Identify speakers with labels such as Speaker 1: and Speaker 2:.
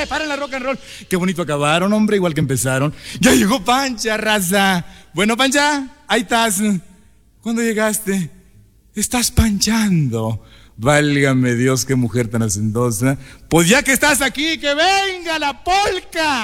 Speaker 1: ¡Órale! ¡Paren la rock and roll! Qué bonito acabaron, hombre, igual que empezaron. Ya llegó Pancha, raza. Bueno, Pancha, ahí estás. ¿Cuándo llegaste? Estás panchando. Válgame Dios, qué mujer tan hacendosa. Pues ya que estás aquí, que venga la polca.